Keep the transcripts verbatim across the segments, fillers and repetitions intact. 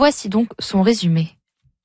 Voici donc son résumé.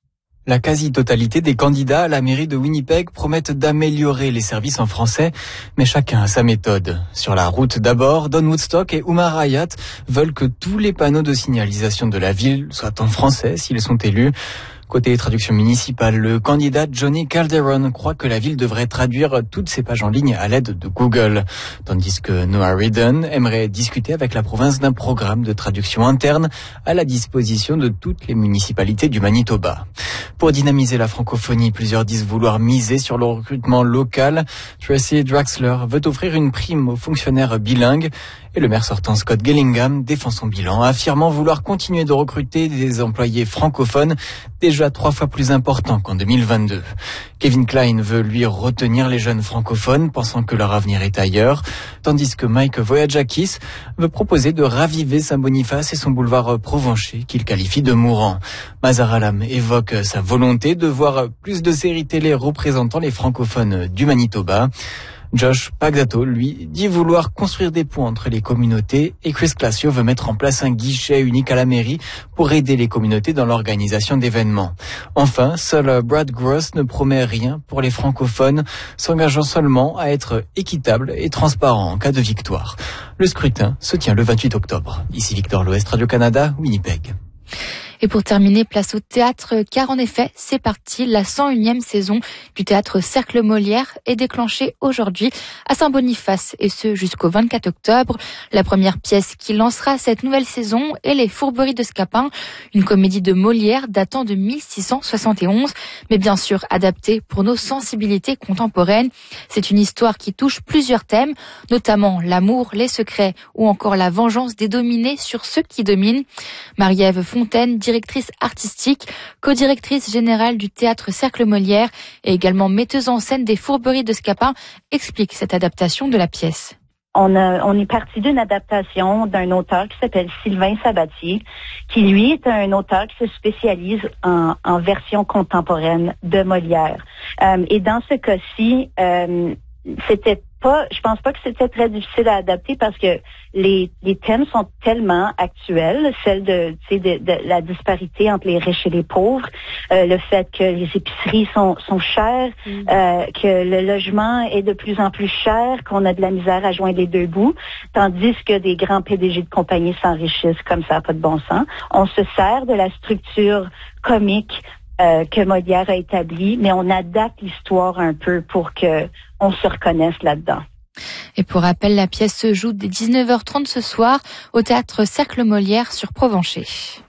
La quasi-totalité des candidats à la mairie de Winnipeg promettent d'améliorer les services en français, mais chacun a sa méthode. Sur la route d'abord, Don Woodstock et Umar Hayat veulent que tous les panneaux de signalisation de la ville soient en français s'ils sont élus. Côté traduction municipale, le candidat Johnny Calderon croit que la ville devrait traduire toutes ses pages en ligne à l'aide de Google, tandis que Noah Redden aimerait discuter avec la province d'un programme de traduction interne à la disposition de toutes les municipalités du Manitoba. Pour dynamiser la francophonie, plusieurs disent vouloir miser sur le recrutement local. Tracy Draxler veut offrir une prime aux fonctionnaires bilingues et le maire sortant Scott Gillingham défend son bilan, affirmant vouloir continuer de recruter des employés francophones déjà trois fois plus importants qu'en deux mille vingt-deux. Kevin Klein veut lui retenir les jeunes francophones, pensant que leur avenir est ailleurs, tandis que Mike Voyajakis veut proposer de raviver Saint-Boniface et son boulevard Provencher, qu'il qualifie de mourant. Mazar Alam évoque sa volonté de voir plus de séries télé représentant les francophones du Manitoba. Josh Pagdato, lui, dit vouloir construire des ponts entre les communautés et Chris Classio veut mettre en place un guichet unique à la mairie pour aider les communautés dans l'organisation d'événements. Enfin, seul Brad Gross ne promet rien pour les francophones, s'engageant seulement à être équitable et transparent en cas de victoire. Le scrutin se tient le vingt-huit octobre. Ici Victor L'Ouest, Radio-Canada, Winnipeg. Et pour terminer, place au théâtre, car en effet, c'est parti. La cent unième saison du théâtre Cercle Molière est déclenchée aujourd'hui à Saint-Boniface, et ce jusqu'au vingt-quatre octobre. La première pièce qui lancera cette nouvelle saison est Les Fourberies de Scapin, une comédie de Molière datant de mille six cent soixante et onze, mais bien sûr adaptée pour nos sensibilités contemporaines. C'est une histoire qui touche plusieurs thèmes, notamment l'amour, les secrets ou encore la vengeance des dominés sur ceux qui dominent. Marie-Ève Fontaine, directrice artistique, co-directrice générale du théâtre Cercle Molière et également metteuse en scène des Fourberies de Scapin, explique cette adaptation de la pièce. On, a, on est parti d'une adaptation d'un auteur qui s'appelle Sylvain Sabatier, qui lui est un auteur qui se spécialise en, en version contemporaine de Molière. Euh, et dans ce cas-ci, euh, c'était pas, je pense pas que c'était très difficile à adapter parce que les, les thèmes sont tellement actuels, celle de, tu sais, de, de la disparité entre les riches et les pauvres, euh, le fait que les épiceries sont, sont chères, mm. euh, que le logement est de plus en plus cher, qu'on a de la misère à joindre les deux bouts, tandis que des grands P D G de compagnie s'enrichissent comme ça, pas de bon sens. On se sert de la structure comique Euh, que Molière a établi, mais on adapte l'histoire un peu pour que on se reconnaisse là-dedans. Et pour rappel, la pièce se joue dès dix-neuf heures trente ce soir au théâtre Cercle Molière sur Provencher.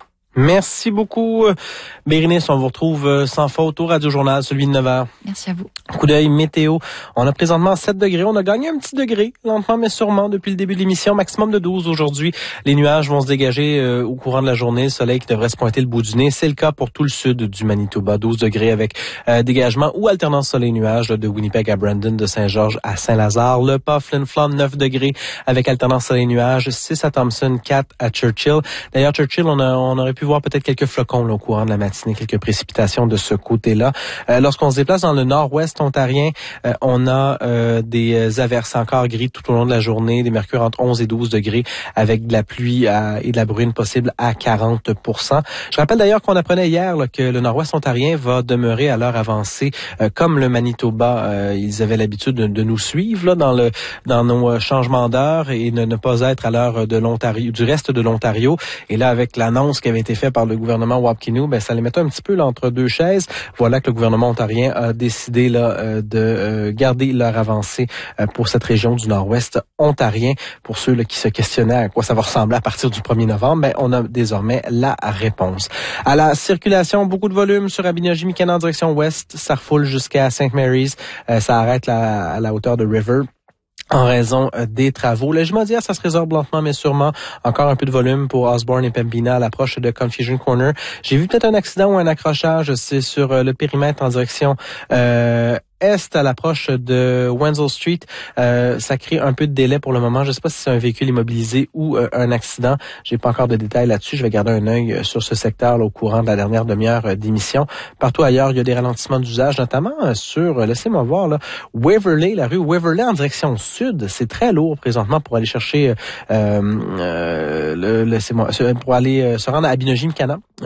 Merci beaucoup, Bérénice. On vous retrouve sans faute au Radio Journal, celui de neuf heures. Merci à vous. Coup d'œil météo. On a présentement sept degrés. On a gagné un petit degré, lentement mais sûrement, depuis le début de l'émission. Maximum de douze aujourd'hui. Les nuages vont se dégager euh, au courant de la journée. Le soleil qui devrait se pointer le bout du nez. C'est le cas pour tout le sud du Manitoba. douze degrés avec euh, dégagement ou alternance soleil-nuage de Winnipeg à Brandon, de Saint-Georges à Saint-Lazare. Le pas Flin Flon, neuf degrés avec alternance soleil-nuage. six à Thompson, quatre à Churchill. D'ailleurs, Churchill, on, a, on aurait pu voir peut-être quelques flocons là, au courant de la matinée, quelques précipitations de ce côté-là. Euh, lorsqu'on se déplace dans le nord-ouest ontarien, euh, on a euh, des averses encore gris tout au long de la journée, des mercures entre onze et douze degrés avec de la pluie à, et de la bruine possible à quarante pour cent. Je rappelle d'ailleurs qu'on apprenait hier là, que le nord-ouest ontarien va demeurer à l'heure avancée euh, comme le Manitoba. Euh, ils avaient l'habitude de, de nous suivre là, dans, le, dans nos changements d'heure et ne, ne pas être à l'heure de l'Ontario, du reste de l'Ontario. Et là, avec l'annonce qui avait été faite par le gouvernement Wapkinew, ben ça les mettait un petit peu là, entre deux chaises. Voilà que le gouvernement ontarien a décidé là euh, de euh, garder leur avancée euh, pour cette région du nord-ouest ontarien. Pour ceux là, qui se questionnaient à quoi ça va ressembler à partir du premier novembre, ben on a désormais la réponse. À la circulation, beaucoup de volume sur Abinogi-Mikana en direction ouest. Ça refoule jusqu'à Saint Mary's. Euh, ça arrête là, à la hauteur de River en raison des travaux. Le jugement d'hier, ça se résorbe lentement, mais sûrement. Encore un peu de volume pour Osborne et Pembina à l'approche de Confusion Corner. J'ai vu peut-être un accident ou un accrochage. C'est sur le périmètre en direction euh, est à l'approche de Wenzel Street. Euh, ça crée un peu de délai pour le moment. Je ne sais pas si c'est un véhicule immobilisé ou euh, un accident. J'ai pas encore de détails là-dessus. Je vais garder un œil sur ce secteur là, au courant de la dernière demi-heure d'émission. Partout ailleurs, il y a des ralentissements d'usage, notamment sur, laissez-moi voir, là, Waverley, la rue Waverley en direction sud. C'est très lourd présentement pour aller chercher, euh, euh, le, laissez-moi, pour aller se rendre à Abinogi-Mikana.